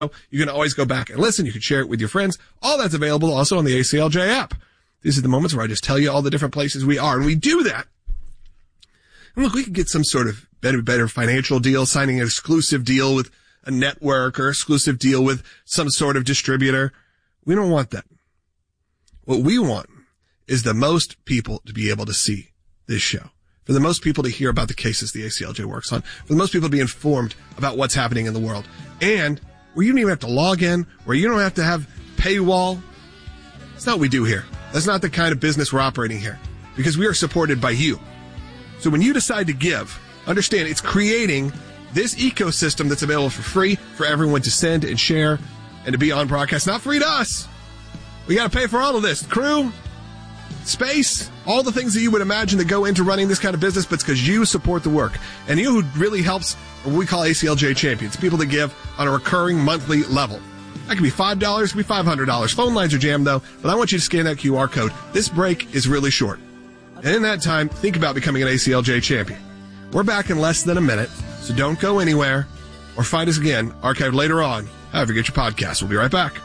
You can always go back and listen. You can share it with your friends. All that's available also on the ACLJ app. These are the moments where I just tell you all the different places we are, and we do that. And look, we could get some sort of better financial deal, signing an exclusive deal with a network or exclusive deal with some sort of distributor. We don't want that. What we want is the most people to be able to see this show, for the most people to hear about the cases the ACLJ works on, for the most people to be informed about what's happening in the world, and where you don't even have to log in, where you don't have to have paywall. That's not what we do here. That's not the kind of business we're operating here, because we are supported by you. So when you decide to give, understand it's creating this ecosystem that's available for free for everyone to send and share and to be on broadcast. Not free to us. We got to pay for all of this. Crew, space, all the things that you would imagine that go into running this kind of business, but it's because you support the work. And you who really helps what we call ACLJ champions, people that give on a recurring monthly level. That could be $5, it could be $500. Phone lines are jammed, though, but I want you to scan that QR code. This break is really short. And in that time, think about becoming an ACLJ champion. We're back in less than a minute, so don't go anywhere or find us again, archived later on, however you get your podcast. We'll be right back.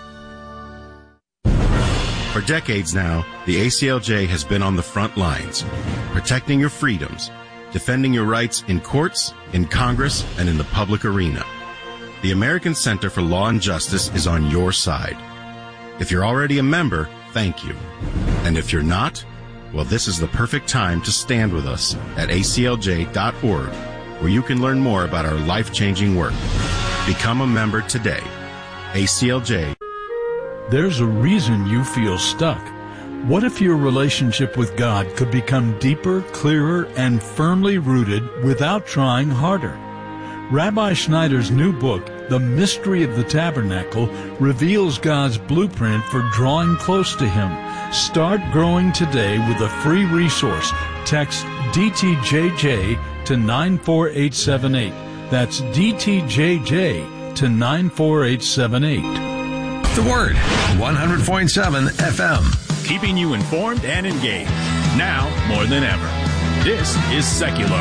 For decades now, the ACLJ has been on the front lines, protecting your freedoms, defending your rights in courts, in Congress, and in the public arena. The American Center for Law and Justice is on your side. If you're already a member, thank you. And if you're not, well, this is the perfect time to stand with us at aclj.org, where you can learn more about our life-changing work. Become a member today. ACLJ. There's a reason you feel stuck. What if your relationship with God could become deeper, clearer, and firmly rooted without trying harder? Rabbi Schneider's new book, The Mystery of the Tabernacle, reveals God's blueprint for drawing close to Him. Start growing today with a free resource. Text DTJJ to 94878. That's DTJJ to 94878. The Word, 100.7 FM. Keeping you informed and engaged. Now more than ever. This is Seculo.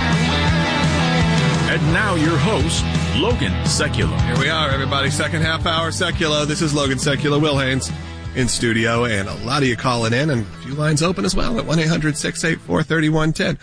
And now your host, Logan Seculo. Here we are, everybody. Second half hour Seculo. This is Logan Seculo. Will Haynes in studio, and a lot of you calling in, and a few lines open as well at 1-800-684-3110.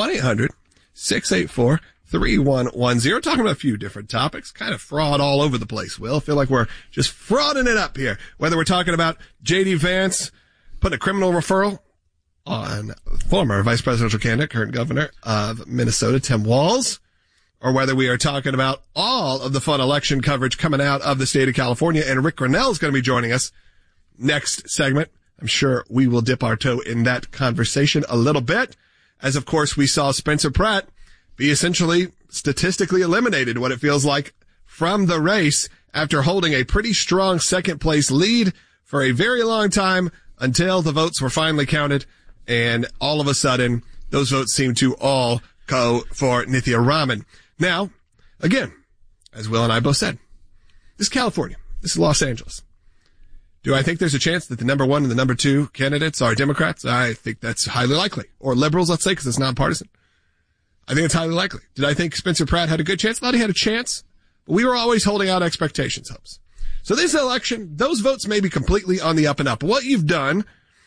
1-800-684-3110. Talking about a few different topics. Kind of fraud all over the place, Will. I feel like we're just frauding it up here. Whether we're talking about J.D. Vance putting a criminal referral on former vice presidential candidate, current governor of Minnesota, Tim Walz, or whether we are talking about all of the fun election coverage coming out of the state of California. And Rick Grinnell is going to be joining us next segment. I'm sure we will dip our toe in that conversation a little bit, as of course we saw Spencer Pratt be essentially statistically eliminated, what it feels like, from the race after holding a pretty strong second place lead for a very long time until the votes were finally counted. And all of a sudden, those votes seem to all go for Nithya Raman. Now, again, as Will and I both said, this is California. This is Los Angeles. Do I think there's a chance that the number one and the number two candidates are Democrats? I think that's highly likely. Or liberals, let's say, because it's nonpartisan. I think it's highly likely. Did I think Spencer Pratt had a good chance? I thought he had a chance. But we were always holding out expectations, hopes. So this election, those votes may be completely on the up and up. What you've done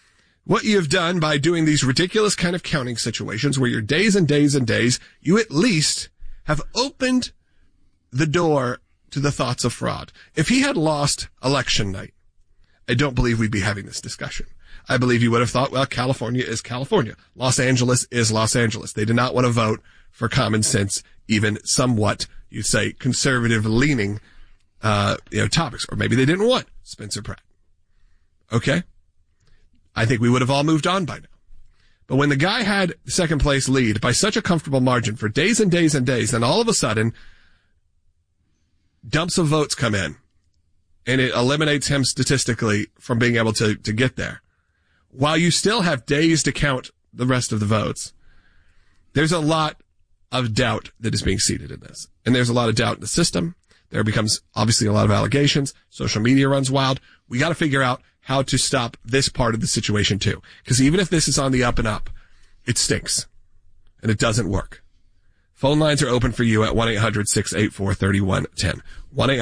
by doing these ridiculous kind of counting situations where you're days and days and days, you at least have opened the door to the thoughts of fraud. If he had lost election night, I don't believe we'd be having this discussion. I believe you would have thought, well, California is California. Los Angeles is Los Angeles. They did not want to vote for common sense, even somewhat, you'd say, conservative leaning, topics. Or maybe they didn't want Spencer Pratt. Okay? I think we would have all moved on by now. But when the guy had the second place lead by such a comfortable margin for days and days and days, then all of a sudden, dumps of votes come in, and it eliminates him statistically from being able to get there. While you still have days to count the rest of the votes, there's a lot of doubt that is being seeded in this. And there's a lot of doubt in the system. There becomes obviously a lot of allegations. Social media runs wild. We got to figure out how to stop this part of the situation too. Because even if this is on the up and up, it stinks. And it doesn't work. Phone lines are open for you at 1-800-684-3110.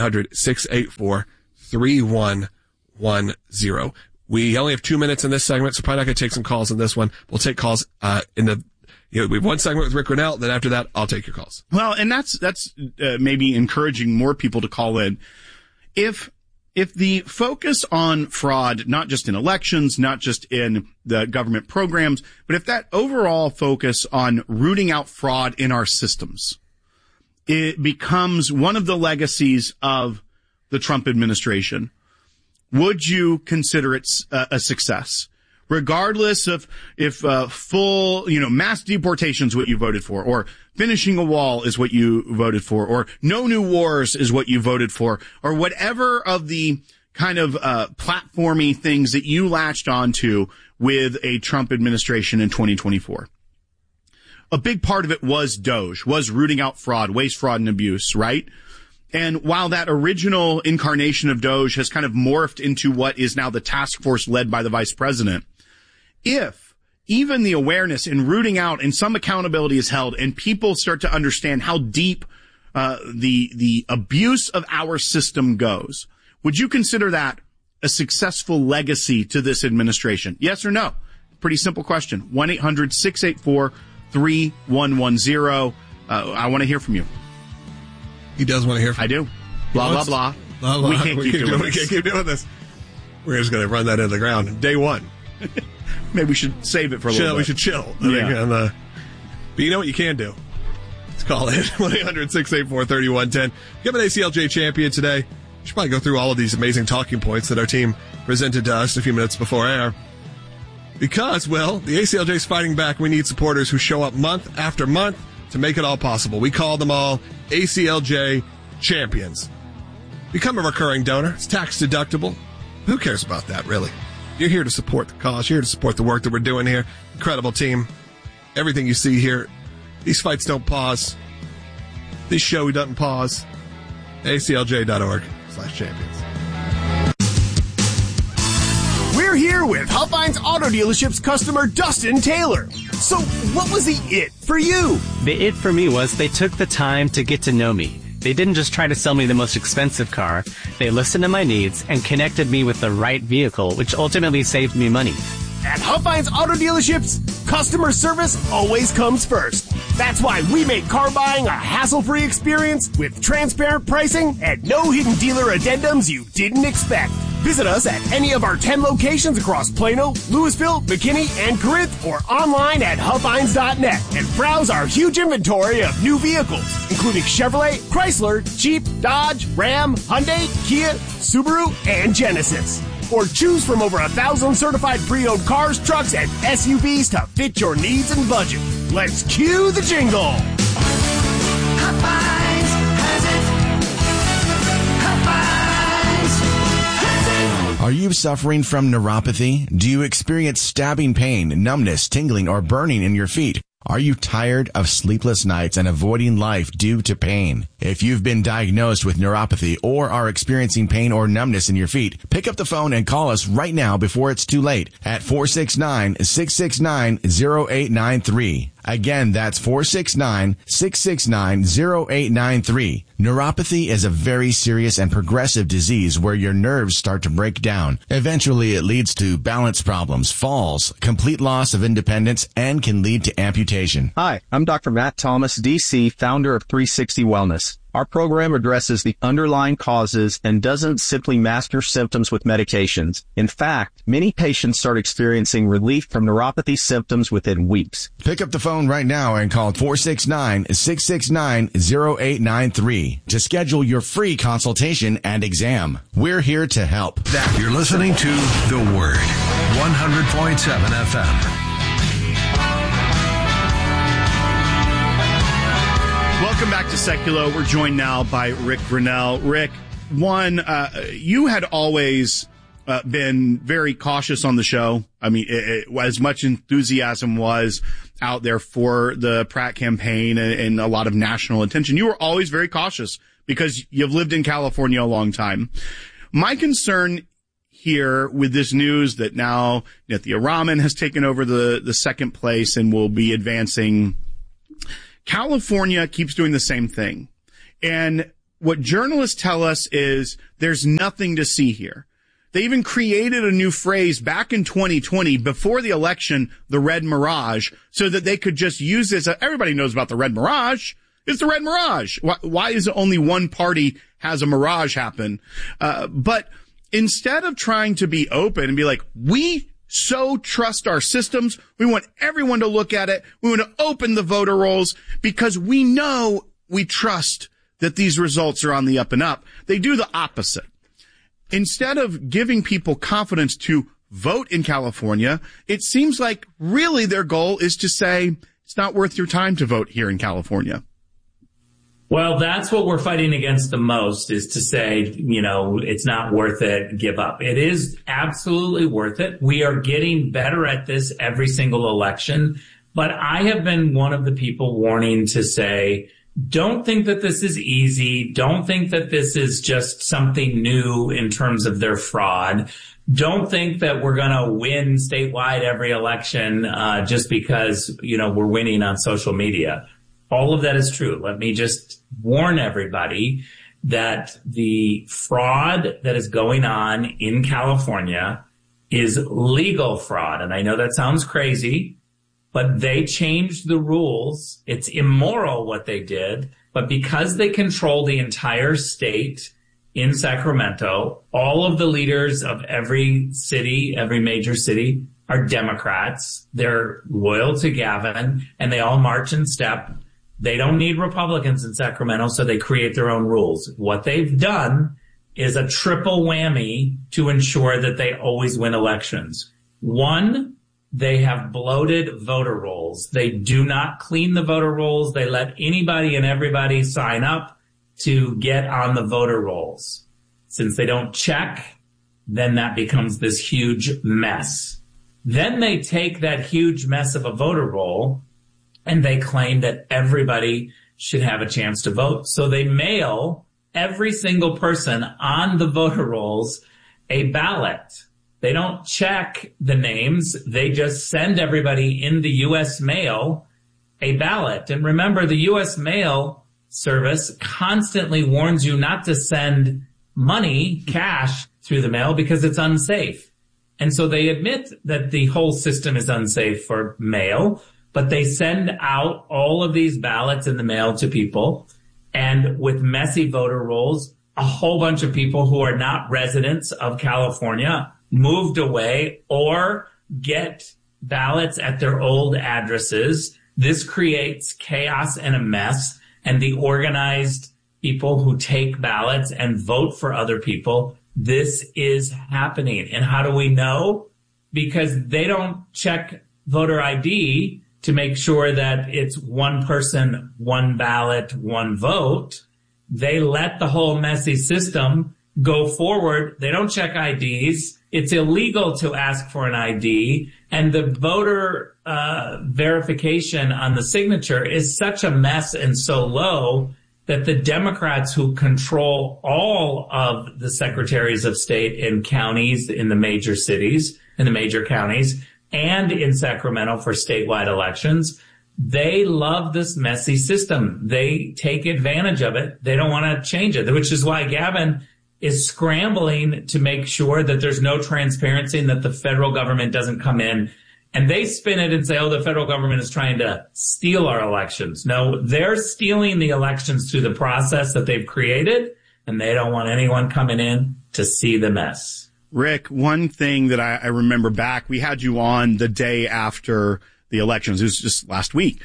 1-800-684-3110. We only have 2 minutes in this segment, so probably not going to take some calls in this one. We'll take calls we have one segment with Rick Grinnell, then after that, I'll take your calls. Well, and that's maybe encouraging more people to call in. If the focus on fraud, not just in elections, not just in the government programs, but if that overall focus on rooting out fraud in our systems, it becomes one of the legacies of the Trump administration, would you consider it a success? Regardless of if full, mass deportation is what you voted for, or finishing a wall is what you voted for, or no new wars is what you voted for, or whatever of the kind of platformy things that you latched onto with a Trump administration in 2024. A big part of it was DOJ, was rooting out fraud, waste, fraud, and abuse, right? And while that original incarnation of DOJ has kind of morphed into what is now the task force led by the vice president, if even the awareness and rooting out and some accountability is held and people start to understand how deep the abuse of our system goes, would you consider that a successful legacy to this administration? Yes or no? Pretty simple question. 1-800-684-3110. I want to hear from you. He does want to hear from you. I do. Blah, blah, blah. We can't keep doing this. We're just going to run that into the ground. Day one. Maybe we should save it for a little bit. We should chill. But you know what you can do? Let's call it 1-800-684-3110. Give an ACLJ champion today. We should probably go through all of these amazing talking points that our team presented to us a few minutes before air. Because, the ACLJ is fighting back. We need supporters who show up month after month to make it all possible. We call them all ACLJ champions. Become a recurring donor. It's tax deductible. Who cares about that, really? You're here to support the cause. You're here to support the work that we're doing here. Incredible team. Everything you see here. These fights don't pause. This show doesn't pause. ACLJ.org/champions. We're here with Huffines Auto Dealership's customer Dustin Taylor. So what was the it for you? The it for me was they took the time to get to know me. They didn't just try to sell me the most expensive car. They listened to my needs and connected me with the right vehicle, which ultimately saved me money. At Huffines Auto Dealerships, customer service always comes first. That's why we make car buying a hassle-free experience with transparent pricing and no hidden dealer addendums you didn't expect. Visit us at any of our 10 locations across Plano, Louisville, McKinney, and Corinth, or online at Huffines.net and browse our huge inventory of new vehicles, including Chevrolet, Chrysler, Jeep, Dodge, Ram, Hyundai, Kia, Subaru, and Genesis. Or choose from over 1,000 certified pre-owned cars, trucks, and SUVs to fit your needs and budget. Let's cue the jingle. Huffines has it. Huffines has it. Are you suffering from neuropathy? Do you experience stabbing pain, numbness, tingling, or burning in your feet? Are you tired of sleepless nights and avoiding life due to pain? If you've been diagnosed with neuropathy or are experiencing pain or numbness in your feet, pick up the phone and call us right now before it's too late at 469-669-0893. Again, that's 469-669-0893. Neuropathy is a very serious and progressive disease where your nerves start to break down. Eventually, it leads to balance problems, falls, complete loss of independence, and can lead to amputation. Hi, I'm Dr. Matt Thomas, DC, founder of 360 Wellness. Our program addresses the underlying causes and doesn't simply mask your symptoms with medications. In fact, many patients start experiencing relief from neuropathy symptoms within weeks. Pick up the phone right now and call 469-669-0893 to schedule your free consultation and exam. We're here to help. You're listening to The Word, 100.7 FM. Welcome back to Seculo. We're joined now by Rick Grinnell. Rick, you had always been very cautious on the show. I mean, as much enthusiasm was out there for the Pratt campaign and a lot of national attention, you were always very cautious because you've lived in California a long time. My concern here with this news that now Nithya Raman has taken over the second place and will be advancing California keeps doing the same thing. And what journalists tell us is there's nothing to see here. They even created a new phrase back in 2020 before the election, the red mirage, so that they could just use this. Everybody knows about the red mirage. It's the red mirage. Why is it only one party has a mirage happen? But instead of trying to be open and be like, we so trust our systems, we want everyone to look at it, we want to open the voter rolls because we know we trust that these results are on the up and up. They do the opposite. Instead of giving people confidence to vote in California, it seems like really their goal is to say it's not worth your time to vote here in California. Well, that's what we're fighting against the most, is to say, it's not worth it, give up. It is absolutely worth it. We are getting better at this every single election. But I have been one of the people warning to say, don't think that this is easy. Don't think that this is just something new in terms of their fraud. Don't think that we're going to win statewide every election just because, we're winning on social media. All of that is true. Let me just warn everybody that the fraud that is going on in California is legal fraud. And I know that sounds crazy, but they changed the rules. It's immoral what they did, but because they control the entire state in Sacramento, all of the leaders of every city, every major city, are Democrats. They're loyal to Gavin, and they all march in step. They don't need Republicans in Sacramento, so they create their own rules. What they've done is a triple whammy to ensure that they always win elections. One, they have bloated voter rolls. They do not clean the voter rolls. They let anybody and everybody sign up to get on the voter rolls. Since they don't check, then that becomes this huge mess. Then they take that huge mess of a voter roll and they claim that everybody should have a chance to vote. So they mail every single person on the voter rolls a ballot. They don't check the names. They just send everybody in the U.S. mail a ballot. And remember, the U.S. mail service constantly warns you not to send money, cash, through the mail because it's unsafe. And so they admit that the whole system is unsafe for mail, but they send out all of these ballots in the mail to people. And with messy voter rolls, a whole bunch of people who are not residents of California moved away or get ballots at their old addresses. This creates chaos and a mess. And the organized people who take ballots and vote for other people, this is happening. And how do we know? Because they don't check voter ID to make sure that it's one person, one ballot, one vote. They let the whole messy system go forward. They don't check IDs. It's illegal to ask for an ID. And the voter verification on the signature is such a mess and so low that the Democrats who control all of the secretaries of state in counties, in the major cities, in the major counties, and in Sacramento for statewide elections, they love this messy system. They take advantage of it. They don't want to change it, which is why Gavin is scrambling to make sure that there's no transparency and that the federal government doesn't come in. And they spin it and say, oh, the federal government is trying to steal our elections. No, they're stealing the elections through the process that they've created, and they don't want anyone coming in to see the mess. Rick, one thing that I remember back, we had you on the day after the elections. It was just last week.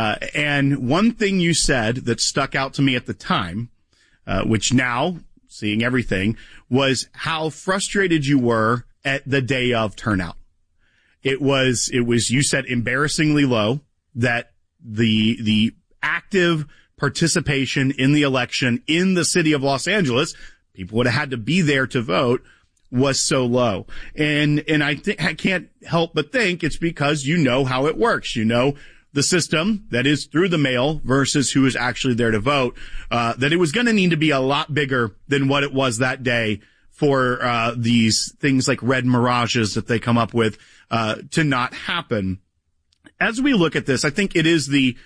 And one thing you said that stuck out to me at the time, which now, seeing everything, was how frustrated you were at the day of turnout. It was, you said, embarrassingly low, that the active participation in the election in the city of Los Angeles, people would have had to be there to vote, was so low. And I can't help but think it's because you know how it works. You know the system that is through the mail versus who is actually there to vote, that it was going to need to be a lot bigger than what it was that day for these things like red mirages that they come up with to not happen. As we look at this, I think it is the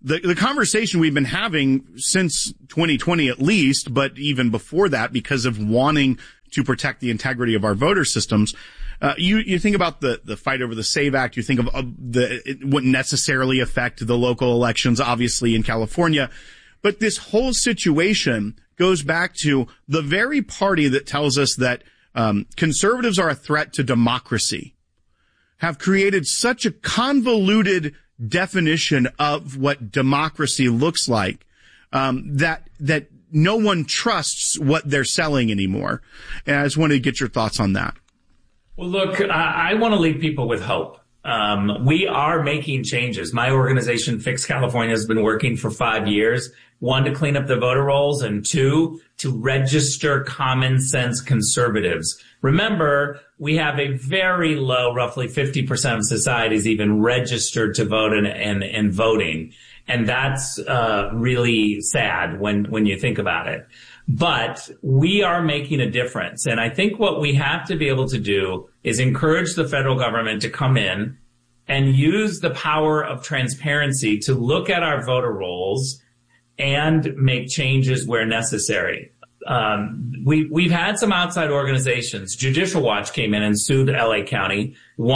the conversation we've been having since 2020 at least, but even before that, because of wanting to protect the integrity of our voter systems. You think about the fight over the SAVE Act. You think of it wouldn't necessarily affect the local elections, obviously in California. But this whole situation goes back to the very party that tells us that conservatives are a threat to democracy, have created such a convoluted definition of what democracy looks like, that no one trusts what they're selling anymore. And I just wanted to get your thoughts on that. Well, look, I want to leave people with hope. We are making changes. My organization, Fix California, has been working for 5 years. 1, to clean up the voter rolls, and 2, to register common sense conservatives. Remember, we have a very low, roughly 50% of society is even registered to vote and voting. And that's really sad when you think about it. But we are making a difference. And I think what we have to be able to do is encourage the federal government to come in and use the power of transparency to look at our voter rolls and make changes where necessary. We've had some outside organizations. Judicial Watch came in and sued LA County.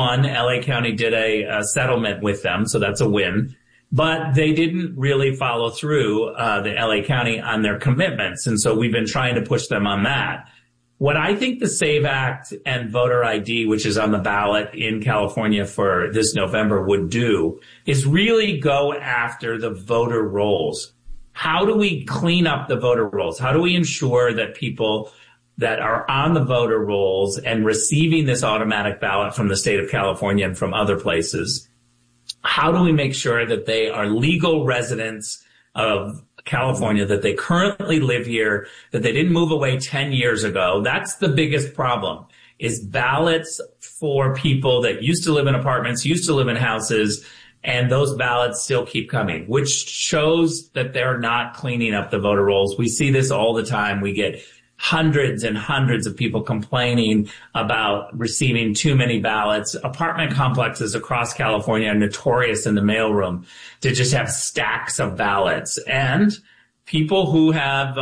LA County did a settlement with them, so that's a win. But they didn't really follow through, the LA County, on their commitments. And so we've been trying to push them on that. What I think the SAVE Act and voter ID, which is on the ballot in California for this November, would do is really go after the voter rolls. How do we clean up the voter rolls? How do we ensure that people that are on the voter rolls and receiving this automatic ballot from the state of California and from other places, how do we make sure that they are legal residents of California, that they currently live here, that they didn't move away 10 years ago? That's the biggest problem, is ballots for people that used to live in apartments, used to live in houses, and those ballots still keep coming, which shows that they're not cleaning up the voter rolls. We see this all the time. We get hundreds and hundreds of people complaining about receiving too many ballots. Apartment complexes across California are notorious in the mailroom to just have stacks of ballots. And people who have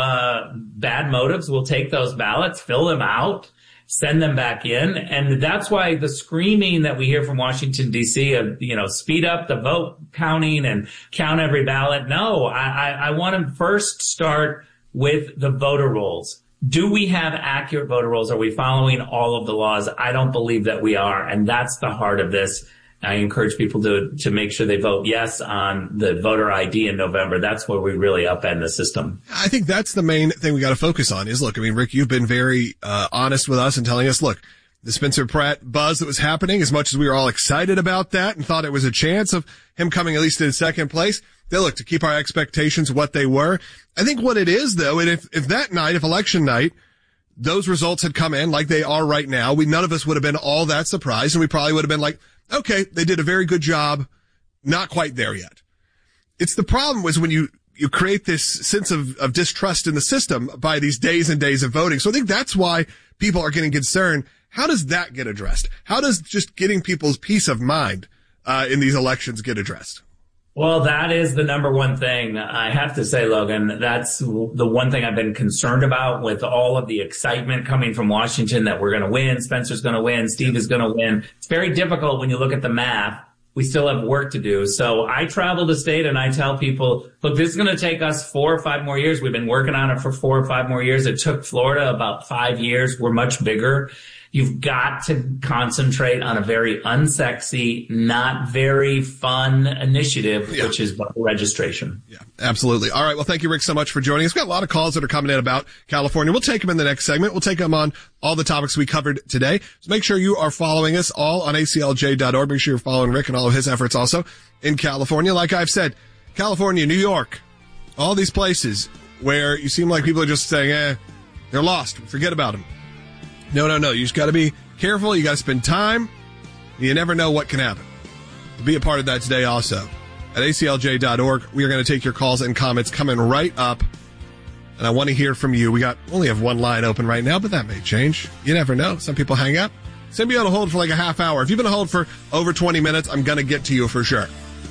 bad motives will take those ballots, fill them out, send them back in. And that's why the screaming that we hear from Washington, D.C. of, speed up the vote counting and count every ballot. No, I want to first start with the voter rolls. Do we have accurate voter rolls? Are we following all of the laws? I don't believe that we are. And that's the heart of this. I encourage people to make sure they vote yes on the voter ID in November. That's where we really upend the system. I think that's the main thing we got to focus on is, look, Rick, you've been very honest with us and telling us, look, the Spencer Pratt buzz that was happening, as much as we were all excited about that and thought it was a chance of him coming at least in second place, they look to keep our expectations what they were. I think what it is, though, and if that night, if election night, those results had come in like they are right now, none of us would have been all that surprised, and we probably would have been like, okay, they did a very good job, not quite there yet. It's the problem was when you create this sense of distrust in the system by these days and days of voting. So I think that's why people are getting concerned. How does that get addressed? How does just getting people's peace of mind in these elections get addressed? Well, that is the number one thing. I have to say, Logan, that's the one thing I've been concerned about with all of the excitement coming from Washington that we're going to win, Spencer's going to win, Steve is going to win. It's very difficult when you look at the math. We still have work to do. So I travel the state and I tell people, look, this is going to take us 4 or 5 more years. We've been working on it for 4 or 5 more years. It took Florida about 5 years. We're much bigger. You've got to concentrate on a very unsexy, not very fun initiative, which is voter registration. Yeah, absolutely. All right. Well, thank you, Rick, so much for joining us. We've got a lot of calls that are coming in about California. We'll take them in the next segment. We'll take them on all the topics we covered today. So make sure you are following us all on aclj.org. Make sure you're following Rick and all of his efforts also in California. Like I've said, California, New York, all these places where you seem like people are just saying, they're lost. Forget about them. No. You just got to be careful. You got to spend time. You never know what can happen. Be a part of that today also. At aclj.org, we are going to take your calls and comments coming right up. And I want to hear from you. We only have one line open right now, but that may change. You never know. Some people hang up. Some be on hold for like a half hour. If you've been on hold for over 20 minutes, I'm going to get to you for sure.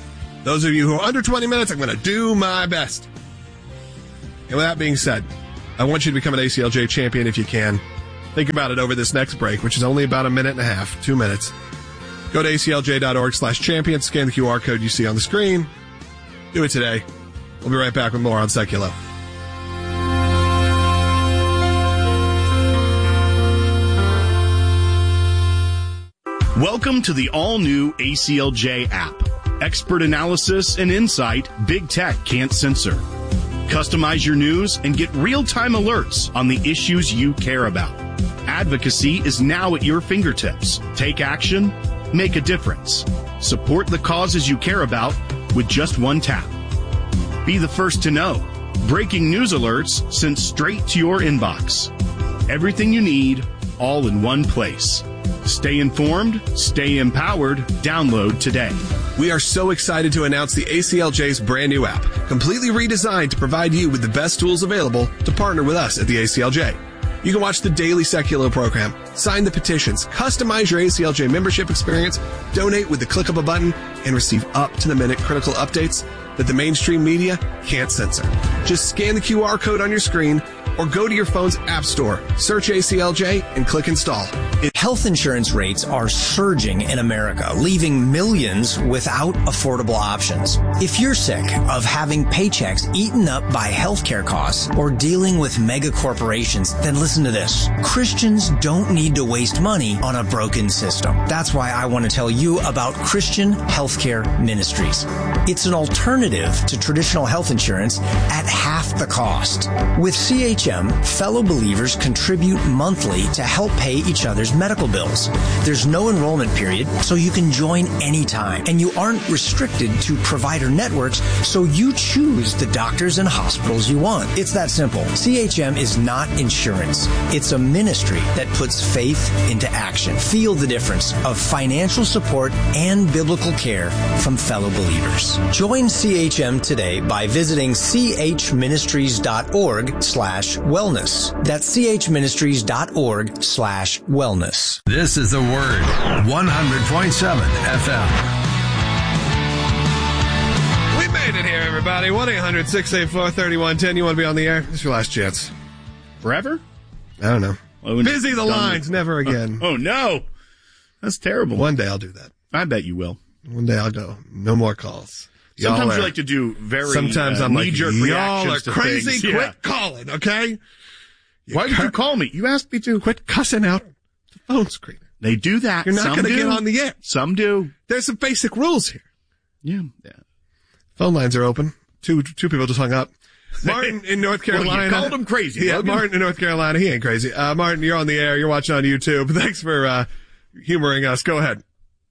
Those of you who are under 20 minutes, I'm going to do my best. And with that being said, I want you to become an ACLJ champion if you can. Think about it over this next break, which is only about a minute and a half, 2 minutes. Go to aclj.org/champion, scan the QR code you see on the screen. Do it today. We'll be right back with more on Seculo. Welcome to the all-new ACLJ app. Expert analysis and insight big tech can't censor. Customize your news and get real-time alerts on the issues you care about. Advocacy is now at your fingertips. Take action, make a difference. Support the causes you care about with just one tap. Be the first to know. Breaking news alerts sent straight to your inbox. Everything you need, all in one place. Stay informed, stay empowered. Download today. We are so excited to announce the ACLJ's brand new app, completely redesigned to provide you with the best tools available to partner with us at the ACLJ. You can watch the daily Seculo program, sign the petitions, customize your ACLJ membership experience, donate with the click of a button, and receive up-to-the-minute critical updates that the mainstream media can't censor. Just scan the QR code on your screen or go to your phone's app store, search ACLJ, and click install. Health insurance rates are surging in America, leaving millions without affordable options. If you're sick of having paychecks eaten up by healthcare costs or dealing with mega corporations, then listen to this. Christians don't need to waste money on a broken system. That's why I want to tell you about Christian Healthcare Ministries. It's an alternative to traditional health insurance at half the cost. With CHM, fellow believers contribute monthly to help pay each other's medical bills. There's no enrollment period, so you can join anytime. And you aren't restricted to provider networks, so you choose the doctors and hospitals you want. It's that simple. CHM is not insurance. It's a ministry that puts faith into action. Feel the difference of financial support and biblical care from fellow believers. Join CHM today by visiting chministries.org/wellness. That's chministries.org/wellness. This is The Word, 100.7 FM. We made it here, everybody. 1-800-684-3110. You want to be on the air? This is your last chance. Forever? I don't know. Busy the lines. Never again. Oh, no. That's terrible. One day I'll do that. I bet you will. One day I'll go. No more calls. Sometimes you like to do very sometimes I'm like, knee-jerk y'all reactions are to crazy. things. Quit calling, okay? Why did you call me? You asked me to. Quit cussing out the phone screen. They do that. You're not going to get on the air. Some do. There's some basic rules here. Yeah. Phone lines are open. Two people just hung up. Martin in North Carolina. Well, you called him crazy. Yeah, Logan. Martin in North Carolina. He ain't crazy. Martin, you're on the air. You're watching on YouTube. Thanks for humoring us. Go ahead.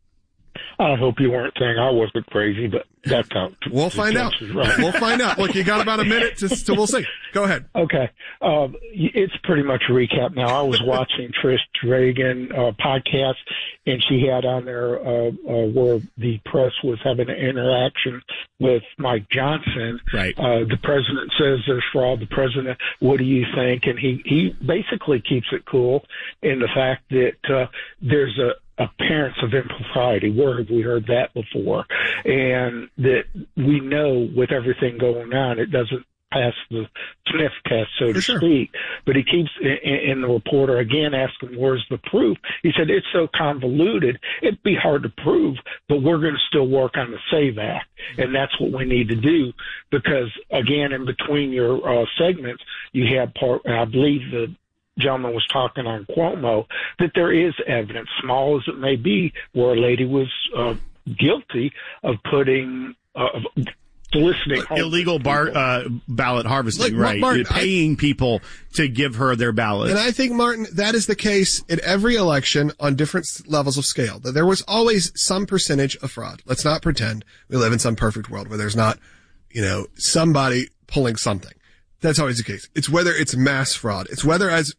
I hope you weren't saying I wasn't crazy, but that counts. We'll find out. Right. We'll find out. Look, you got about a minute, so we'll see. Go ahead. Okay. It's pretty much a recap now. I was watching Trish Reagan podcast, and she had on there where the press was having an interaction with Mike Johnson. Right. The president says there's fraud. The president, what do you think? And he basically keeps it cool in the fact that there's a appearance of impropriety. Where have we heard that before? And that we know with everything going on, it doesn't pass the sniff test, so to speak. But he keeps, in the reporter again asking, where's the proof? He said, it's so convoluted, it'd be hard to prove, but we're going to still work on the SAVE Act. And that's what we need to do because, again, in between your segments, you have I believe the gentleman was talking on Cuomo, that there is evidence, small as it may be, where a lady was guilty of putting soliciting illegal ballot harvesting, Look, right? Martin, Paying people to give her their ballots. And I think, Martin, that is the case at every election on different levels of scale. That there was always some percentage of fraud. Let's not pretend we live in some perfect world where there's not, somebody pulling something. That's always the case. It's whether it's mass fraud. It's whether, as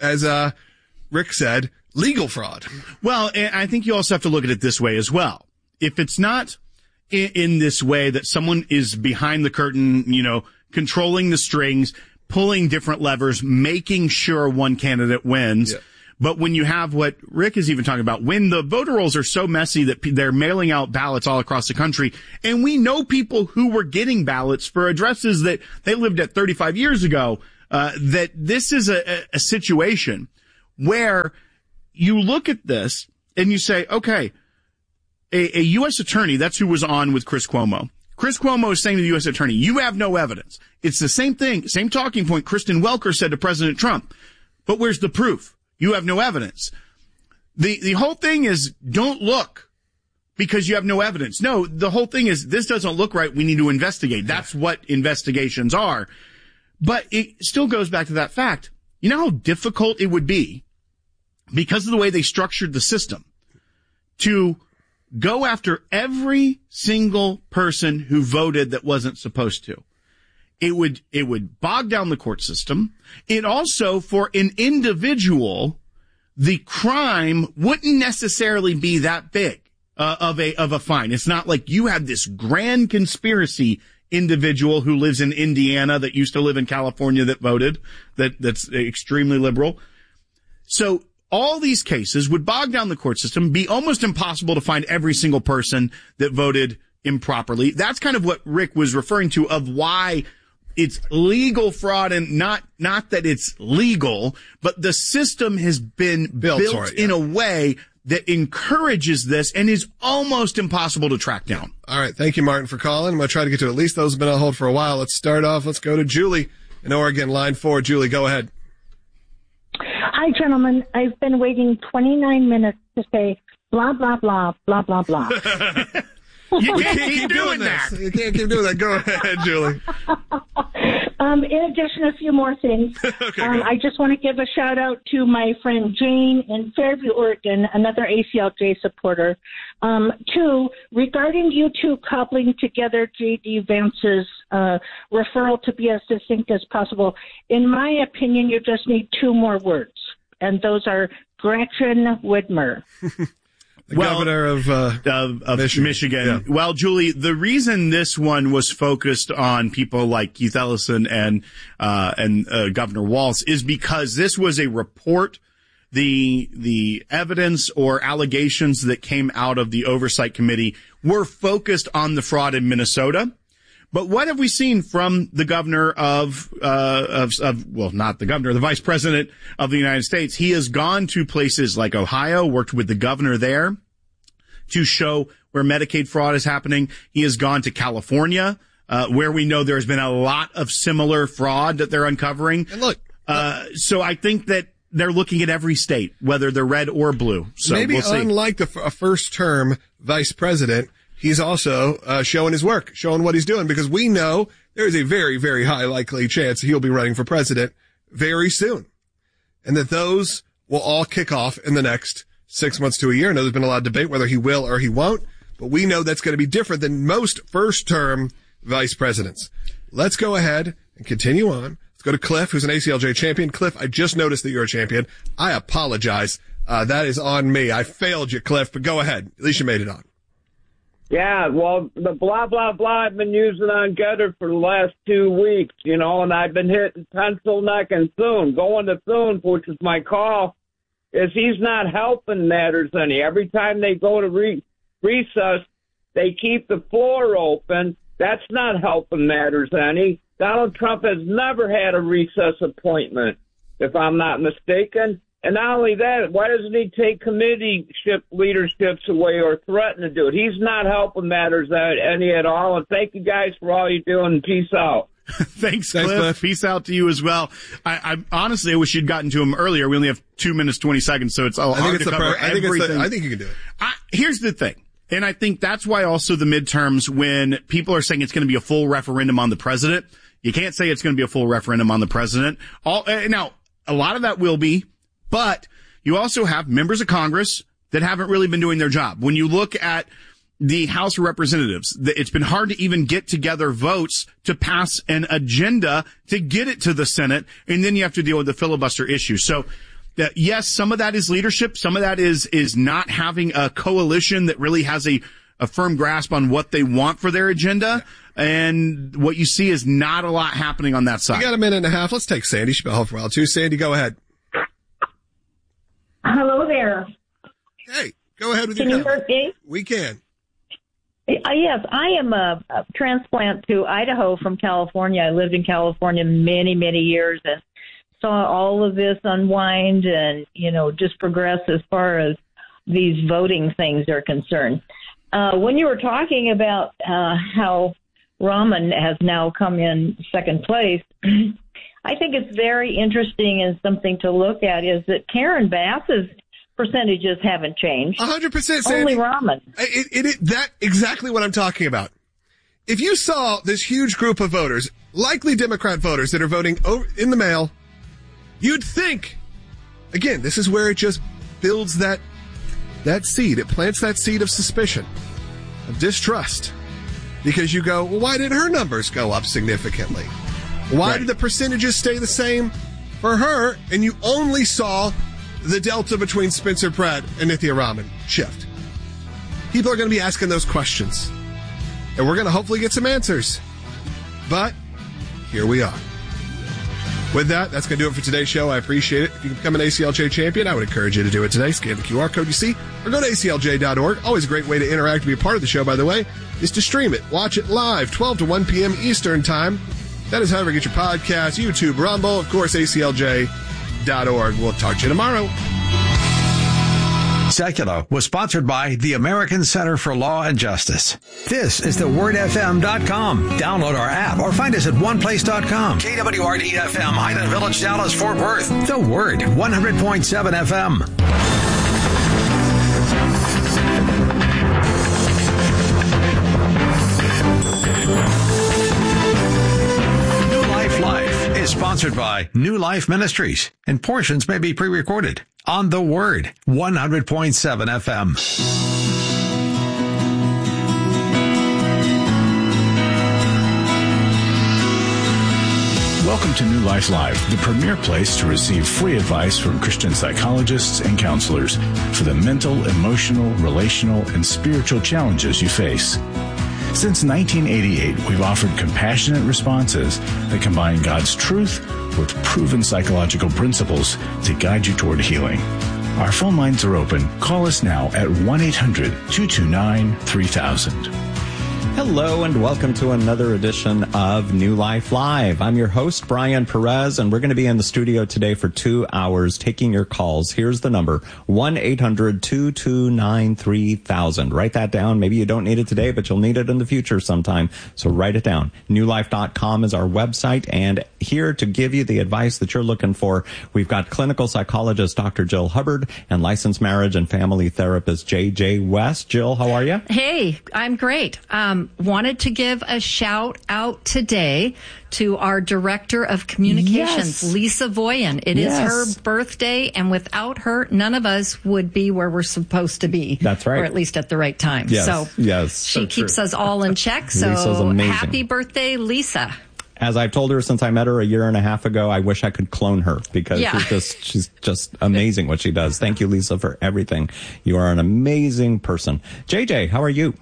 Rick said, legal fraud. Well, and I think you also have to look at it this way as well. If it's not in this way that someone is behind the curtain, controlling the strings, pulling different levers, making sure one candidate wins, But when you have what Rick is even talking about, when the voter rolls are so messy that they're mailing out ballots all across the country, and we know people who were getting ballots for addresses that they lived at 35 years ago, that this is a situation where you look at this and you say, okay, a U.S. attorney, that's who was on with Chris Cuomo. Chris Cuomo is saying to the U.S. attorney, you have no evidence. It's the same thing, same talking point Kristen Welker said to President Trump. But where's the proof? You have no evidence. The whole thing is don't look because you have no evidence. No, the whole thing is this doesn't look right. We need to investigate. That's what investigations are. But it still goes back to that fact. You know how difficult it would be because of the way they structured the system to go after every single person who voted that wasn't supposed to. It would bog down the court system. It also, for an individual, the crime wouldn't necessarily be that big of a fine. It's not like you had this grand conspiracy individual who lives in Indiana that used to live in California that voted, that's extremely liberal. So all these cases would bog down the court system, be almost impossible to find every single person that voted improperly. That's kind of what Rick was referring to of why it's legal fraud, and not that it's legal, but the system has been built in a way that encourages this and is almost impossible to track down. All right. Thank you, Martin, for calling. I'm going to try to get to at least those who have been on hold for a while. Let's start off. Let's go to Julie in Oregon, line 4. Julie, go ahead. Hi, gentlemen. I've been waiting 29 minutes to say blah, blah, blah, blah, blah, blah. You can't keep doing that. You can't keep doing that. Go ahead, Julie. In addition, a few more things. Okay, I just want to give a shout out to my friend Jane in Fairview, Oregon, another ACLJ supporter. 2, regarding you two coupling together J.D. Vance's referral to be as succinct as possible, in my opinion, you just need 2 more words, and those are Gretchen Whitmer. The governor of Michigan. Yeah. Well, Julie, the reason this one was focused on people like Keith Ellison and Governor Walz is because this was a report. The evidence or allegations that came out of the Oversight Committee were focused on the fraud in Minnesota. But what have we seen from the governor not the governor, the vice president of the United States? He has gone to places like Ohio, worked with the governor there to show where Medicaid fraud is happening. He has gone to California, where we know there's been a lot of similar fraud that they're uncovering. And look, so I think that they're looking at every state, whether they're red or blue. So maybe we'll see. Unlike a first-term vice president, he's also showing his work, showing what he's doing, because we know there is a very, very high likely chance he'll be running for president very soon. And that those will all kick off in the next 6 months to a year. I know there's been a lot of debate whether he will or he won't, but we know that's going to be different than most first-term vice presidents. Let's go ahead and continue on. Let's go to Cliff, who's an ACLJ champion. Cliff, I just noticed that you're a champion. I apologize. That is on me. I failed you, Cliff, but go ahead. At least you made it on. Yeah, well, the blah, blah, blah I've been using on Gutter for the last 2 weeks, and I've been hitting Pencil Neck and Thune. Going to Thune, which is my call, is he's not helping matters any. Every time they go to recess, they keep the floor open. That's not helping matters any. Donald Trump has never had a recess appointment, if I'm not mistaken. And not only that, why doesn't he take committee leaderships away or threaten to do it? He's not helping matters any at all. And thank you guys for all you're doing. Peace out. Thanks, Cliff. Peace out to you as well. I honestly, I wish you'd gotten to him earlier. We only have 2 minutes, 20 seconds, so it's all hard to cover everything. I think you can do it. Here's the thing. And I think that's why also the midterms, when people are saying it's going to be a full referendum on the president, you can't say it's going to be a full referendum on the president. Now, a lot of that will be, but you also have members of Congress that haven't really been doing their job. When you look at the House of Representatives, it's been hard to even get together votes to pass an agenda to get it to the Senate, and then you have to deal with the filibuster issue. So, yes, some of that is leadership. Some of that is not having a coalition that really has a firm grasp on what they want for their agenda. And what you see is not a lot happening on that side. We got a minute and a half. Let's take Sandy. She's been home for a while, too. Sandy, go ahead. there. Hey, go ahead with Can your you comment. hear me? We can. Yes, I am a transplant to Idaho from California. I lived in California many, many years and saw all of this unwind and, just progress as far as these voting things are concerned. When you were talking about how Rahman has now come in second place, I think it's very interesting and something to look at is that Karen Bass's percentages haven't changed. 100%. Only Rahman. That exactly what I'm talking about. If you saw this huge group of voters, likely Democrat voters that are voting in the mail, you'd think, again, this is where it just builds that seed. It plants that seed of suspicion, of distrust. Because you go, well, why did her numbers go up significantly? Why did the percentages stay the same for her? And you only saw the delta between Spencer Pratt and Nithya Rahman shift. People are going to be asking those questions. And we're going to hopefully get some answers. But here we are. With that, that's going to do it for today's show. I appreciate it. If you can become an ACLJ champion, I would encourage you to do it today. Scan the QR code you see or go to aclj.org. Always a great way to interact and be a part of the show, by the way, is to stream it. Watch it live, 12 to 1 p.m. Eastern Time. That is however you get your podcast, YouTube, Rumble, of course, aclj.org. We'll talk to you tomorrow. Secular was sponsored by the American Center for Law and Justice. This is thewordfm.com. Download our app or find us at oneplace.com. KWRD-FM, Highland Village, Dallas, Fort Worth. The Word, 100.7 FM. New Life Life is sponsored by New Life Ministries, and portions may be pre-recorded on The Word, 100.7 FM. Welcome to New Life Live, the premier place to receive free advice from Christian psychologists and counselors for the mental, emotional, relational, and spiritual challenges you face. Since 1988, we've offered compassionate responses that combine God's truth with proven psychological principles to guide you toward healing. Our phone lines are open. Call us now at 1-800-229-3000. Hello and welcome to another edition of New Life Live. I'm your host, Brian Perez, and we're going to be in the studio today for 2 hours taking your calls. Here's the number, 1-800-229-3000. Write that down. Maybe you don't need it today, but you'll need it in the future sometime. So write it down. NewLife.com is our website, and here to give you the advice that you're looking for, we've got clinical psychologist Dr. Jill Hubbard and licensed marriage and family therapist J.J. West. Jill, how are you? Hey, I'm great. Wanted to give a shout out today to our Director of Communications, Lisa Voyen. It is her birthday, and without her, none of us would be where we're supposed to be. That's right. Or at least at the right time. Yes. She keeps us all in check. So happy birthday, Lisa. As I've told her since I met her a year and a half ago, I wish I could clone her because she's just amazing what she does. Thank you, Lisa, for everything. You are an amazing person. JJ, how are you?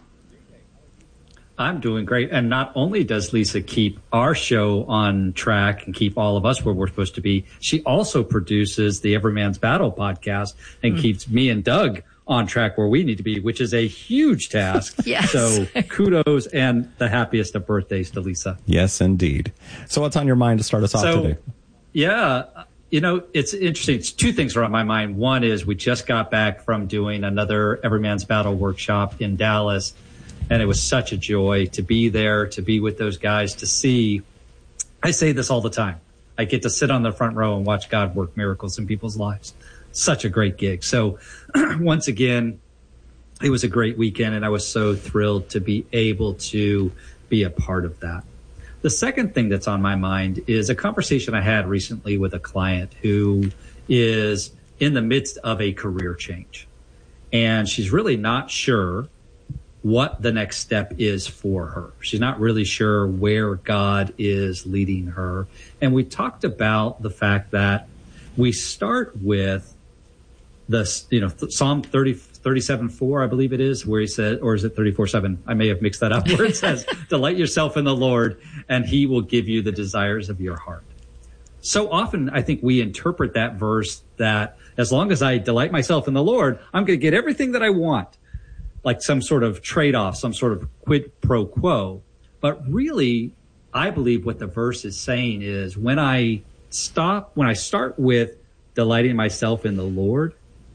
I'm doing great. And not only does Lisa keep our show on track and keep all of us where we're supposed to be, she also produces the Every Man's Battle podcast and keeps me and Doug on track where we need to be, which is a huge task. Yes. So kudos and the happiest of birthdays to Lisa. Yes, indeed. So what's on your mind to start us off today? Yeah, it's interesting. It's two things are on my mind. One is we just got back from doing another Every Man's Battle workshop in Dallas. And it was such a joy to be there, to be with those guys, to see. I say this all the time. I get to sit on the front row and watch God work miracles in people's lives. Such a great gig. So once again, it was a great weekend, and I was so thrilled to be able to be a part of that. The second thing that's on my mind is a conversation I had recently with a client who is in the midst of a career change. And she's really not sure what the next step is for her. She's not really sure where God is leading her. And we talked about the fact that we start with this, Psalm 37:4, I believe it is, where he said, or is it 34:7? I may have mixed that up, where it says, delight yourself in the Lord and he will give you the desires of your heart. so often I think we interpret that verse that as long as I delight myself in the Lord, I'm going to get everything that I want, like some sort of trade-off, some sort of quid pro quo. But really, I believe what the verse is saying is when I start with delighting myself in the Lord,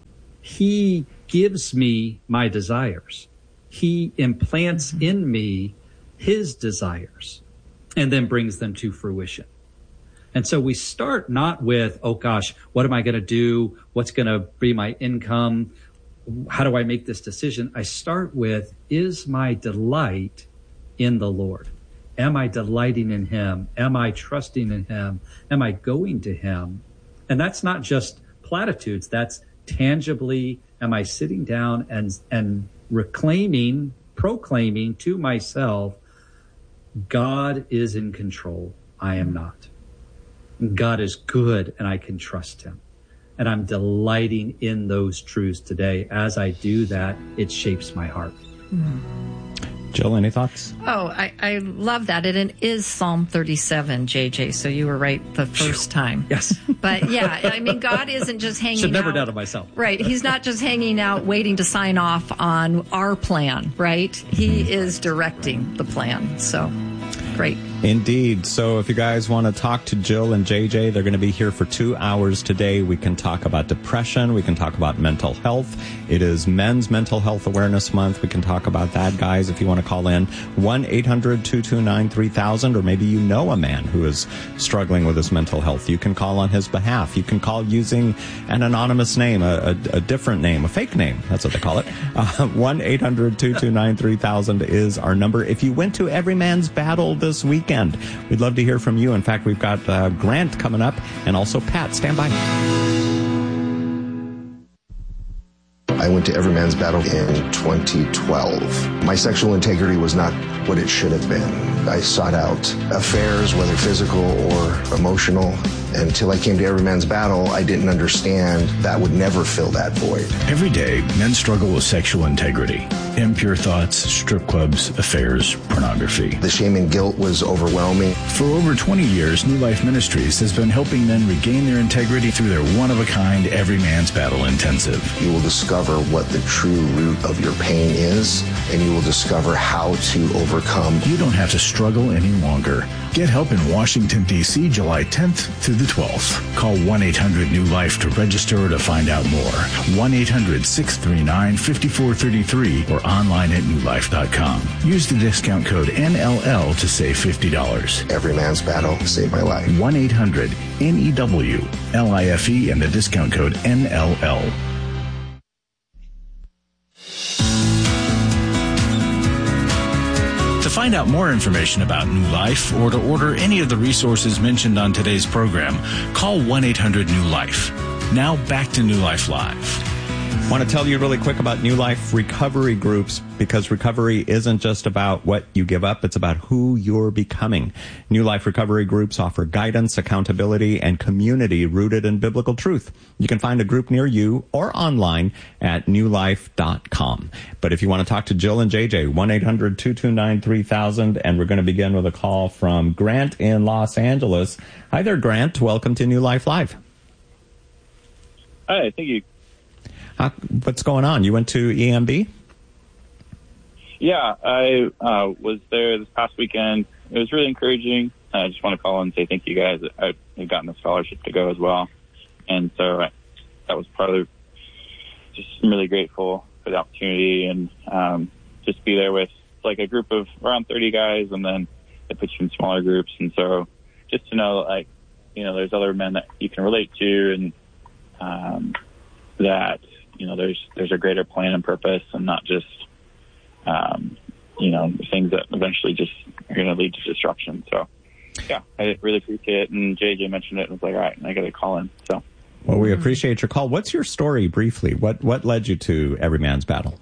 he gives me my desires. He implants in me his desires and then brings them to fruition. And so we start not with, oh gosh, what am I going to do? What's going to be my income? How do I make this decision? I start with, is my delight in the Lord? Am I delighting in him? Am I trusting in him? Am I going to him? And that's not just platitudes. That's tangibly, am I sitting down and proclaiming to myself, God is in control. I am not. God is good and I can trust him. And I'm delighting in those truths today. As I do that, it shapes my heart. Jill, any thoughts? Oh, I love that. And it is Psalm 37, JJ. So you were right the first time. Yes. But yeah, I mean, God isn't just hanging out. Should never doubt it myself. Right. He's not just hanging out waiting to sign off on our plan, right? He is directing the plan. So great. Indeed. So if you guys want to talk to Jill and JJ, they're going to be here for 2 hours today. We can talk about depression. We can talk about mental health. It is Men's Mental Health Awareness Month. We can talk about that, guys, if you want to call in. 1-800-229-3000, or maybe you know a man who is struggling with his mental health. You can call on his behalf. You can call using an anonymous name, a different name, a fake name. That's what they call it. 1-800-229-3000 is our number. If you went to Every Man's Battle this weekend, we'd love to hear from you. In fact, we've got Grant coming up and also Pat. Stand by. I went to Every Man's Battle in 2012. My sexual integrity was not what it should have been. I sought out affairs, whether physical or emotional. Until I came to Every Man's Battle, I didn't understand that would never fill that void. Every day, men struggle with sexual integrity. Impure thoughts, strip clubs, affairs, pornography. The shame and guilt was overwhelming. For over 20 years, New Life Ministries has been helping men regain their integrity through their one-of-a-kind Every Man's Battle Intensive. You will discover what the true root of your pain is, and you will discover how to overcome. You don't have to struggle any longer. Get help in Washington, D.C., July 10th through the 12th. Call 1-800-NEW-LIFE to register or to find out more. 1-800-639-5433 or online at newlife.com. Use the discount code NLL to save $50. Every Man's Battle saved my life. 1-800-NEW-LIFE and the discount code NLL. To find out more information about New Life or to order any of the resources mentioned on today's program, call 1-800-NEW-LIFE. Now back to New Life Live. I want to tell you really quick about New Life recovery groups, because recovery isn't just about what you give up, it's about who you're becoming. New Life recovery groups offer guidance, accountability, and community rooted in biblical truth. You can find a group near you or online at newlife.com. But if you want to talk to Jill and JJ, 1-800-229-3000, and we're going to begin with a call from Grant in Los Angeles. Hi there, Grant. Welcome to New Life Live. Hi, thank you. What's going on? You went to EMB? Yeah, I was there this past weekend. It was really encouraging. I just want to call and say thank you guys. I've gotten a scholarship to go as well. And so that was part of just really grateful for the opportunity and just be there with like a group of around 30 guys, and then they put you in smaller groups. And so just to know, like, you know, there's other men that you can relate to, and that, you know, there's a greater plan and purpose, and not just, you know, things that eventually just are going to lead to disruption. So, yeah, I really appreciate it. And JJ mentioned it and was like, all right, I got to call in. So, well, we appreciate your call. What's your story briefly? What led you to Every Man's Battle?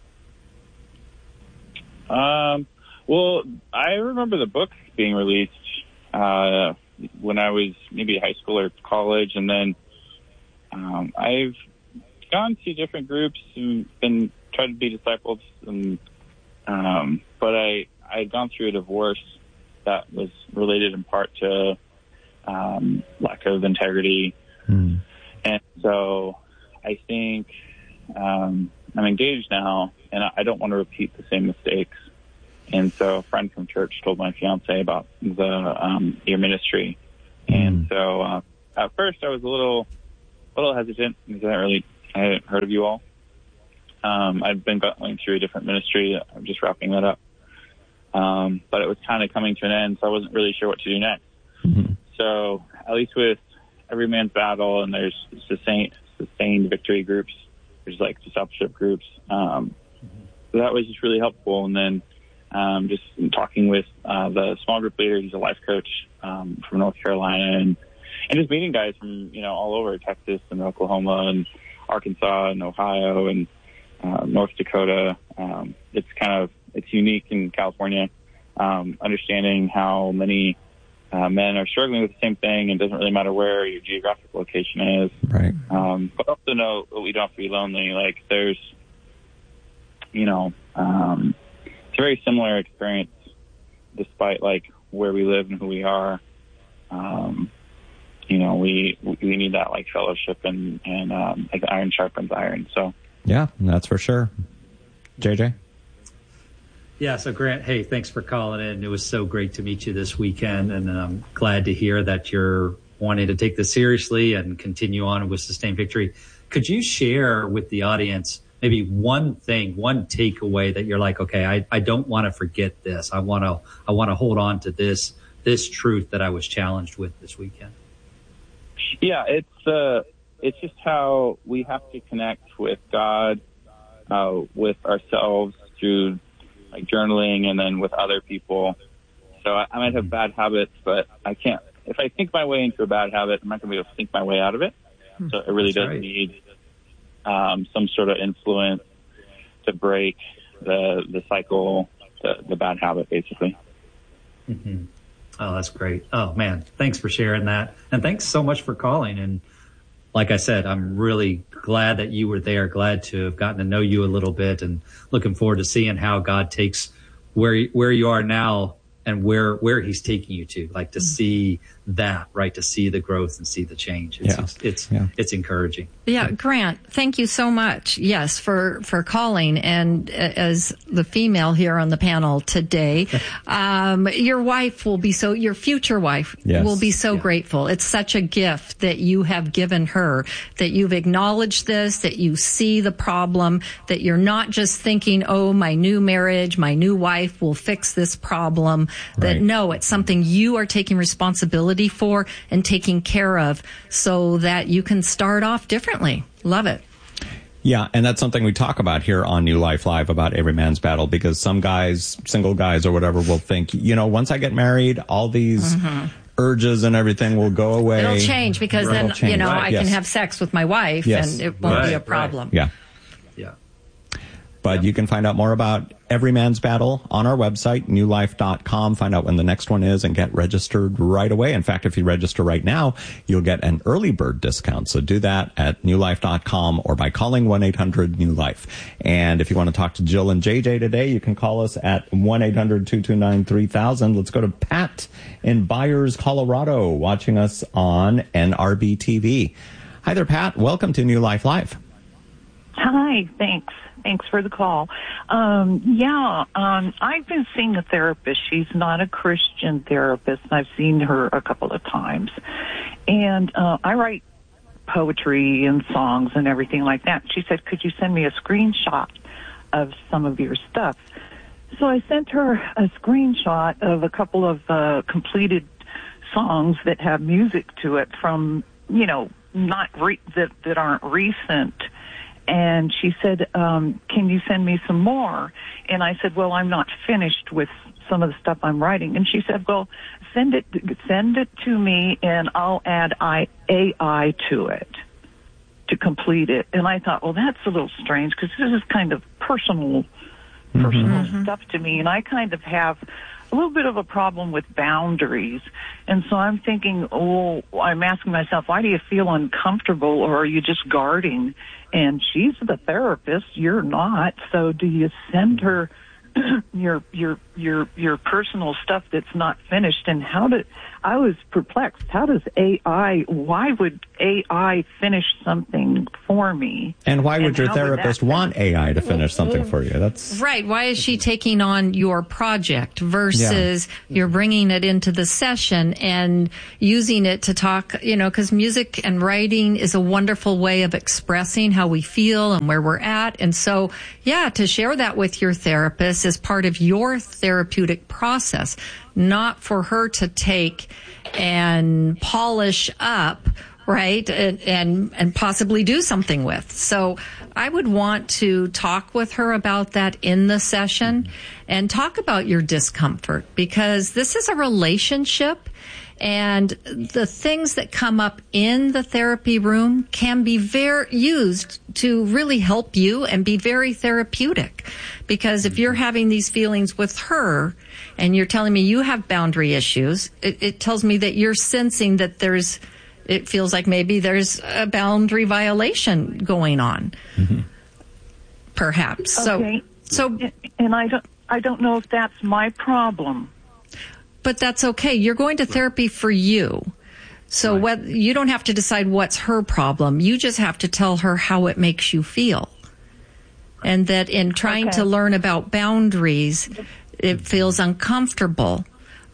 Well, I remember the book being released when I was maybe high school or college, and then I've gone to different groups and been trying to be discipled, and but I had gone through a divorce that was related in part to lack of integrity. And so I think I'm engaged now, and I don't want to repeat the same mistakes. And so a friend from church told my fiance about your ministry. And so at first I was a little hesitant because I hadn't heard of you all. I'd been going through a different ministry. I'm just wrapping that up. But it was kind of coming to an end, so I wasn't really sure what to do next. So at least with Every Man's Battle, and there's sustained victory groups, there's like discipleship groups. So that was just really helpful. And then just talking with the small group leader, he's a life coach from North Carolina, and just meeting guys from all over Texas and Oklahoma and Arkansas and Ohio and North Dakota. It's unique in California, understanding how many men are struggling with the same thing, and it doesn't really matter where your geographic location is. Right. But also know that we don't have to be lonely. Like there's, it's a very similar experience despite like where we live and who we are. We need that like fellowship and like iron sharpens iron. So yeah, that's for sure. JJ? Yeah, so Grant, hey, thanks for calling in. It was so great to meet you this weekend, and I'm glad to hear that you're wanting to take this seriously and continue on with Sustained Victory. Could you share with the audience maybe one thing, one takeaway that you're like, okay, I don't want to forget this. I want to hold on to this truth that I was challenged with this weekend? Yeah, it's just how we have to connect with God, with ourselves through like journaling, and then with other people. So I might have bad habits, but I can't. If I think my way into a bad habit, I'm not going to be able to think my way out of it. So it really does need some sort of influence to break the cycle, the bad habit, basically. Mm-hmm. Oh, that's great. Oh, man, thanks for sharing that. And thanks so much for calling. And like I said, I'm really glad that you were there, glad to have gotten to know you a little bit, and looking forward to seeing how God takes where you are now and where he's taking you to, like to see that, right? To see the growth and see the change. It's encouraging. Yeah. Grant, thank you so much. Yes, for calling. And as the female here on the panel today, your wife will be your future wife will be so grateful. It's such a gift that you have given her, that you've acknowledged this, that you see the problem, that you're not just thinking, oh, my new marriage, my new wife will fix this problem. That no, it's something you are taking responsibility for and taking care of so that you can start off differently. Love it. Yeah, and that's something we talk about here on New Life Live about Every Man's Battle, because some guys, single guys or whatever, will think, once I get married, all these urges and everything will go away. It'll change because then, I can have sex with my wife and it won't be a problem. Yeah. But you can find out more about Every Man's Battle on our website, newlife.com. Find out when the next one is and get registered right away. In fact, if you register right now, you'll get an early bird discount. So do that at newlife.com or by calling 1-800-NEW-LIFE. And if you want to talk to Jill and JJ today, you can call us at 1-800-229-3000. Let's go to Pat in Byers, Colorado, watching us on NRB TV. Hi there, Pat. Welcome to New Life Live. Hi, thanks. Thanks for the call. I've been seeing a therapist. She's not a Christian therapist. I've seen her a couple of times. And I write poetry and songs and everything like that. She said, could you send me a screenshot of some of your stuff? So I sent her a screenshot of a couple of completed songs that have music to it from, that aren't recent. And she said, can you send me some more? And I said, well, I'm not finished with some of the stuff I'm writing. And she said, well, send it to me and I'll add AI to it to complete it. And I thought, well, that's a little strange because this is kind of personal stuff to me. And I kind of have a little bit of a problem with boundaries. And so I'm thinking, I'm asking myself, why do you feel uncomfortable, or are you just guarding? And she's the therapist, you're not. So do you send her your your personal stuff that's not finished. And I was perplexed. How does why would AI finish something for me? And why would your therapist want AI to finish something for you? That's right. Why is she taking on your project versus you're bringing it into the session and using it to talk, because music and writing is a wonderful way of expressing how we feel and where we're at. And so, to share that with your therapist is part of your therapeutic process, not for her to take and polish up, right, and possibly do something with. So I would want to talk with her about that in the session and talk about your discomfort, because this is a relationship, and the things that come up in the therapy room can be used to really help you and be very therapeutic. Because if you're having these feelings with her and you're telling me you have boundary issues, it tells me that you're sensing that it feels like maybe there's a boundary violation going on, perhaps. Okay. So, and I don't know if that's my problem. But that's okay. You're going to therapy for you. So you don't have to decide what's her problem. You just have to tell her how it makes you feel. And that in trying to learn about boundaries, it feels uncomfortable,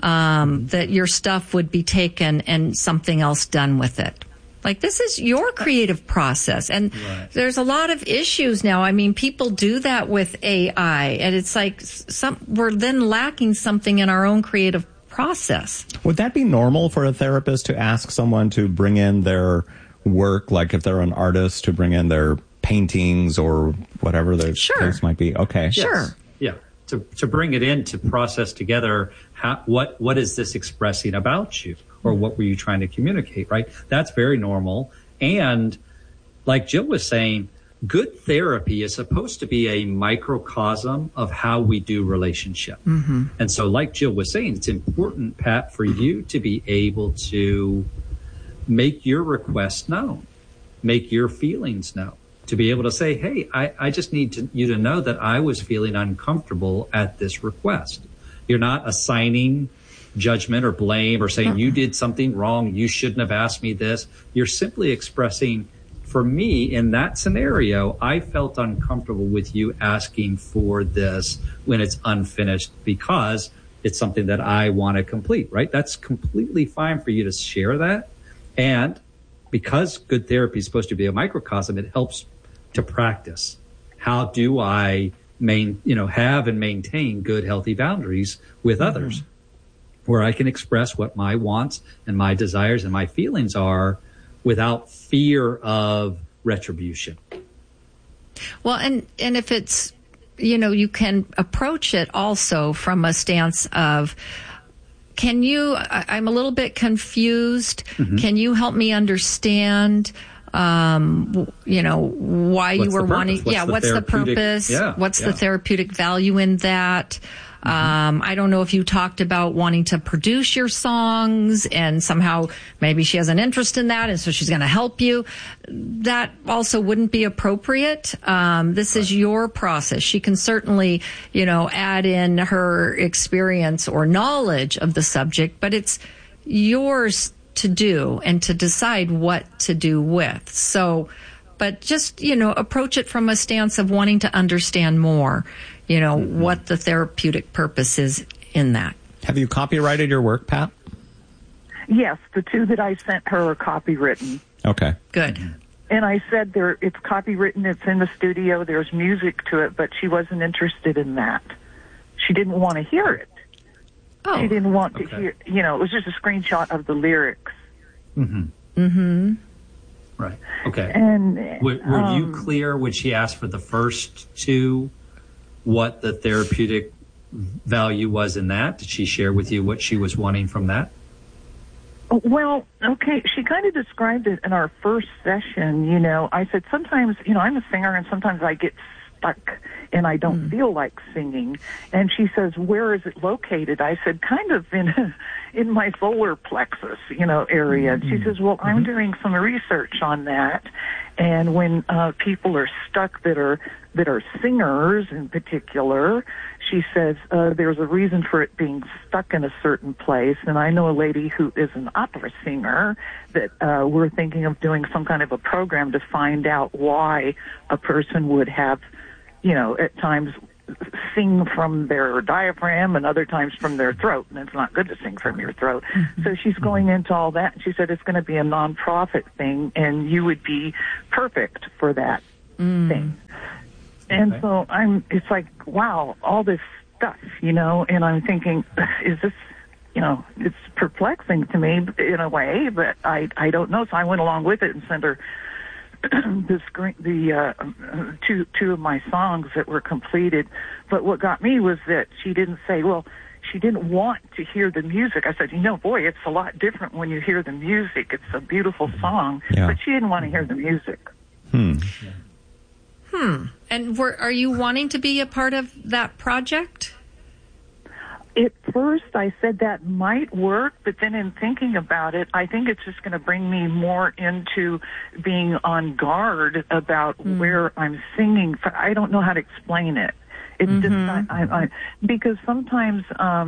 that your stuff would be taken and something else done with it. Like, this is your creative process. And there's a lot of issues now. I mean, people do that with AI, and it's like we're then lacking something in our own creative process. Would that be normal for a therapist to ask someone to bring in their work, like if they're an artist, to bring in their paintings or whatever their case might be? Okay. Sure. Yeah. To bring it in, to process together, what is this expressing about you? Or what were you trying to communicate, right? That's very normal. And like Jill was saying, good therapy is supposed to be a microcosm of how we do relationship. And so like Jill was saying, it's important, Pat, for you to be able to make your requests known, make your feelings known, to be able to say, hey, I just need you to know that I was feeling uncomfortable at this request. You're not assigning judgment or blame or saying you did something wrong, you shouldn't have asked me this. You're simply expressing, for me, in that scenario, I felt uncomfortable with you asking for this when it's unfinished because it's something that I want to complete, right? That's completely fine for you to share that. And because good therapy is supposed to be a microcosm, it helps to practice. How do I have and maintain good, healthy boundaries with others, where I can express what my wants and my desires and my feelings are without fear of retribution. Well, and if it's, you can approach it also from a stance of, I'm a little bit confused. Can you help me understand, why you were wanting, what's the purpose? What's the therapeutic value in that? I don't know if you talked about wanting to produce your songs and somehow maybe she has an interest in that and so she's going to help you. That also wouldn't be appropriate. This is your process. She can certainly, add in her experience or knowledge of the subject, but it's yours to do and to decide what to do with. So, but just, approach it from a stance of wanting to understand more. What the therapeutic purpose is in that. Have you copyrighted your work, Pat? Yes, the two that I sent her are copywritten. Okay. Good. And I said it's copywritten, it's in the studio, there's music to it, but she wasn't interested in that. She didn't want to hear it. Oh. She didn't want to hear, it was just a screenshot of the lyrics. Right. Okay. And were you clear when she asked for the first two what the therapeutic value was in that? Did she share with you what she was wanting from that? Well, okay. She kind of described it in our first session. I said, sometimes, I'm a singer and sometimes I get stuck and I don't feel like singing. And she says, where is it located? I said, kind of in my solar plexus, area. And she says, well, I'm doing some research on that. And when people are stuck that are singers in particular, she says there's a reason for it being stuck in a certain place. And I know a lady who is an opera singer that we're thinking of doing some kind of a program to find out why a person would have, at times sing from their diaphragm and other times from their throat, and it's not good to sing from your throat. So she's going into all that, and she said it's going to be a nonprofit thing, and you would be perfect for that thing. And so it's like, wow, all this stuff, and I'm thinking, is this, it's perplexing to me in a way, but I don't know. So I went along with it and sent her two of my songs that were completed. But what got me was that she didn't say, well, she didn't want to hear the music. I said, boy, it's a lot different when you hear the music. It's a beautiful song, but she didn't want to hear the music. And are you wanting to be a part of that project? At first, I said that might work, but then in thinking about it, I think it's just going to bring me more into being on guard about where I'm singing. I don't know how to explain it. It's just I because sometimes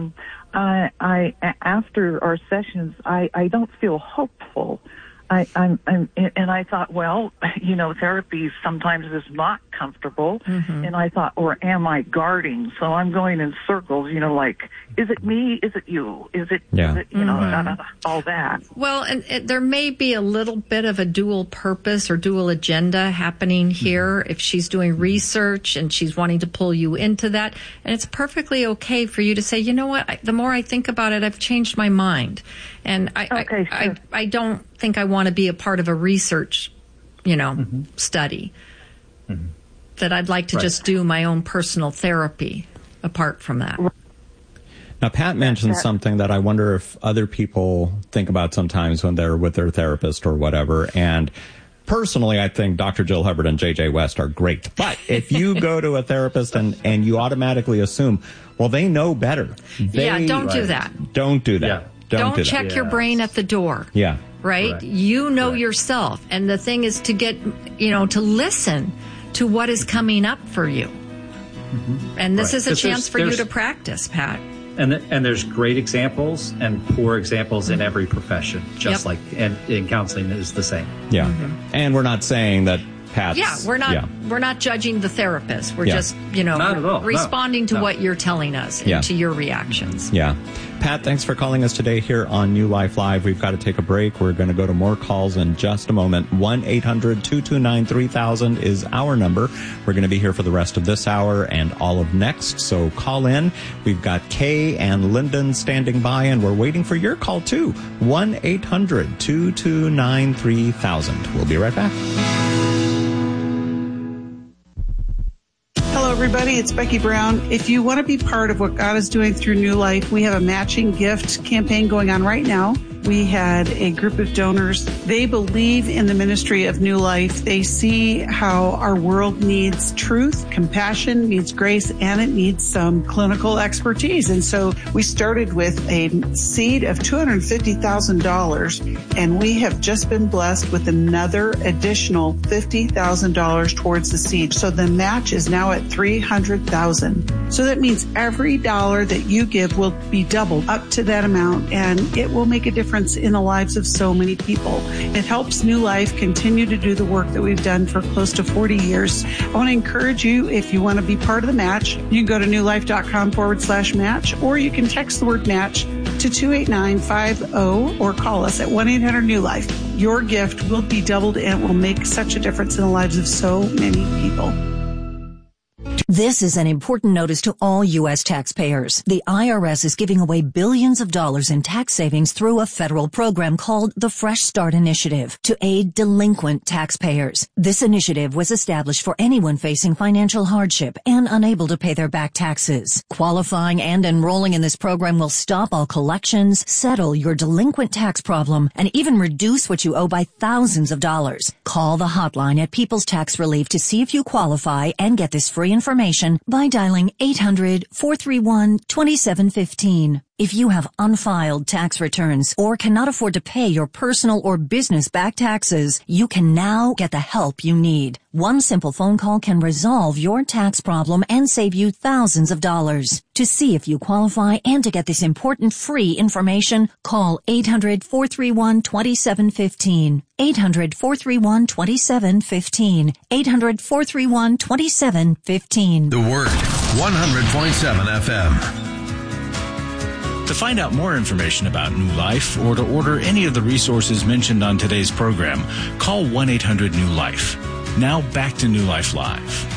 I after our sessions, I don't feel hopeful. And I thought, well, therapy sometimes is not comfortable. And I thought, or am I guarding? So I'm going in circles, like, is it me? Is it you? Is it, all that. Well, and there may be a little bit of a dual purpose or dual agenda happening here if she's doing research and she's wanting to pull you into that. And it's perfectly okay for you to say, you know what, the more I think about it, I've changed my mind. And I don't think I want to be a part of a research, study. That I'd like to just do my own personal therapy apart from that. Now, Pat mentioned something that I wonder if other people think about sometimes when they're with their therapist or whatever. And personally, I think Dr. Jill Hubbard and J.J. West are great. But if you go to a therapist and you automatically assume, well, they know better. Don't do that. Don't do that. Yeah. Don't check your brain at the door. Yeah. Right? You know yourself. And the thing is to get, to listen to what is coming up for you. And this is a chance for you to practice, Pat. And there's great examples and poor examples in every profession, just like and in counseling is the same. Yeah. And we're not saying that Pat's... we're not judging the therapist. We're just, not at all. responding to what you're telling us and to your reactions. Yeah. Pat, thanks for calling us today here on New Life Live. We've got to take a break. We're going to go to more calls in just a moment. 1-800-229-3000 is our number. We're going to be here for the rest of this hour and all of next, so call in. We've got Kay and Lyndon standing by, and we're waiting for your call, too. 1-800-229-3000. We'll be right back. Hello, everybody. It's Becky Brown. If you want to be part of what God is doing through New Life, we have a matching gift campaign going on right now. We had a group of donors. They believe in the ministry of New Life. They see how our world needs truth, compassion, needs grace, and it needs some clinical expertise. And so we started with a seed of $250,000, and we have just been blessed with another additional $50,000 towards the seed. So the match is now at $300,000. So that means every dollar that you give will be doubled up to that amount, and it will make a difference in the lives of so many people. It helps New Life continue to do the work that we've done for close to 40 years. I want to encourage you, if you want to be part of the match, you can go to newlife.com/match, or you can text the word match to 28950 or call us at 1-800-NEW-LIFE. Your gift will be doubled and will make such a difference in the lives of so many people. This is an important notice to all U.S. taxpayers. The IRS is giving away billions of dollars in tax savings through a federal program called the Fresh Start Initiative to aid delinquent taxpayers. This initiative was established for anyone facing financial hardship and unable to pay their back taxes. Qualifying and enrolling in this program will stop all collections, settle your delinquent tax problem, and even reduce what you owe by thousands of dollars. Call the hotline at People's Tax Relief to see if you qualify and get this free information by dialing 800-431-2715. If you have unfiled tax returns or cannot afford to pay your personal or business back taxes, you can now get the help you need. One simple phone call can resolve your tax problem and save you thousands of dollars. To see if you qualify and to get this important free information, call 800-431-2715. 800-431-2715. 800-431-2715. The Word, 100.7 FM. To find out more information about New Life or to order any of the resources mentioned on today's program, call 1-800-NEW-LIFE. Now back to New Life Live.